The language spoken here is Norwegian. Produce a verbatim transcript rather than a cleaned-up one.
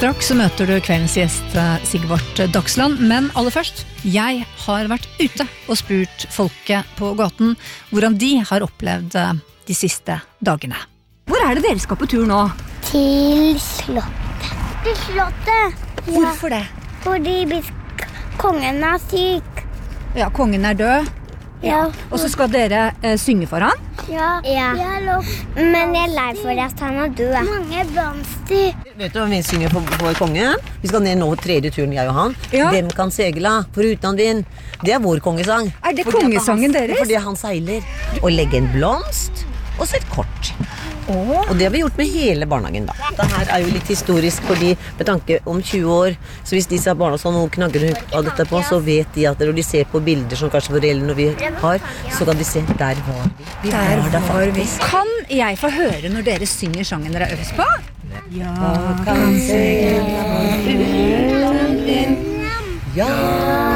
Straks så møter du kveldens gjest Sigvart Dagsland, men aller først, jeg har vært ute og spurt folket på gaten hvordan de har opplevd de siste dagene. Hvor er det dere skal på tur nå? Til slottet. Til slottet? Hvorfor det? Fordi bisk- kongen er syk. Ja, kongen er død. Ja. Og så skal dere eh, synge for han? Ja. ja. Men jeg er lei for at han er død. Mange blomster. Vet du hva vi synger på, på kongen? Vi skal ned nå tredje turen, jeg og han. Ja. Hvem kan segla foruten din? Det er vår kongesang. Er det Fordi at kongesangen han, deres? Fordi han seiler. Og legge en blomst, og så et kort. Åh. Og det har vi gjort med hele barnehagen da. Det her er jo litt historisk, fordi med tanke om tjue år, så hvis disse barna sånn noen knagger av dette på, så vet de at når de ser på bilder som kanskje foreldrene når vi har, så kan de se, der var vi. Vi Der var der var vi. faktisk. Kan jeg få høre når dere synger sangen dere har øvd på? Ja, kan segla foruten din. Ja,